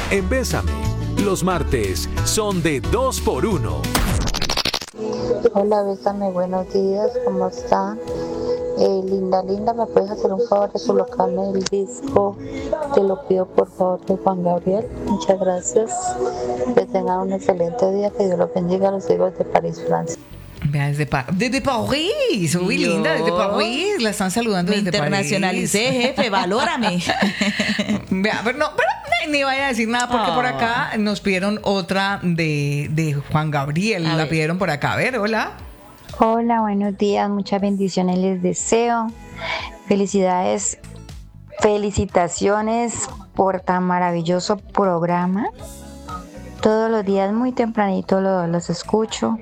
en Bésame. Los martes son de 2x1. Hola, Bésame, buenos días, ¿cómo está? Linda, ¿me puedes hacer un favor de colocarme el disco? Te lo pido por favor de Juan Gabriel. Muchas gracias. Que tengan un excelente día, que Dios los bendiga. Los sigo desde París, Francia. Vea, desde París, muy linda, desde París, la están saludando Me desde París. Me internacionalicé, jefe, valórame. Vea, pero ni vaya a decir nada porque por acá nos pidieron otra de Juan Gabriel, la pidieron por acá. A ver, hola. Hola, buenos días, muchas bendiciones les deseo. Felicidades, felicitaciones por tan maravilloso programa. Todos los días muy tempranito los escucho.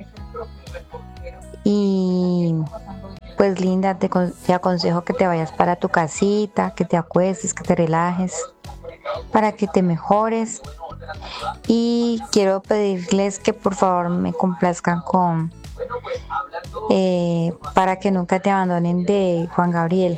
Y pues Linda, te aconsejo que te vayas para tu casita, que te acuestes, que te relajes, para que te mejores. Y quiero pedirles que por favor me complazcan con Para que nunca te abandonen de Juan Gabriel.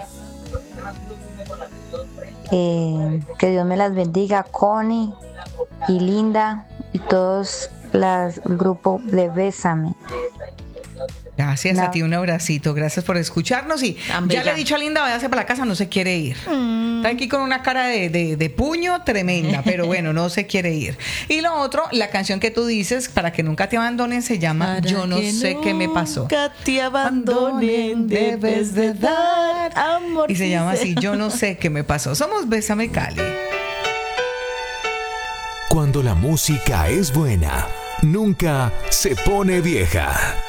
Que Dios me las bendiga, Connie y Linda y todos el grupo de Bésame. Gracias a ti, un abracito, gracias por escucharnos. Y ya le he dicho a Linda, váyase para la casa, no se quiere ir. Está aquí con una cara de puño tremenda, pero bueno, no se quiere ir. Y lo otro, la canción que tú dices, Para que nunca te abandonen, se llama Yo no sé qué me pasó. Nunca te abandonen, debes de dar amor. Y se llama así, Yo no sé qué me pasó. Somos Bésame Cali. Cuando la música es buena, nunca se pone vieja.